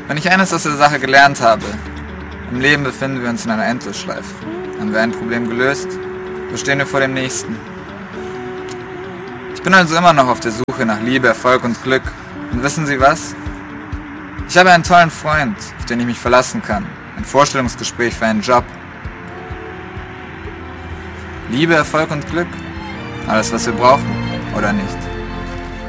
Wenn ich eines aus der Sache gelernt habe, im Leben befinden wir uns in einer Endlosschleife. Haben wir ein Problem gelöst, so stehen wir vor dem nächsten. Ich bin also immer noch auf der Suche nach Liebe, Erfolg und Glück. Und wissen Sie was? Ich habe einen tollen Freund, auf den ich mich verlassen kann. Ein Vorstellungsgespräch für einen Job. Liebe, Erfolg und Glück. Alles, was wir brauchen, oder nicht?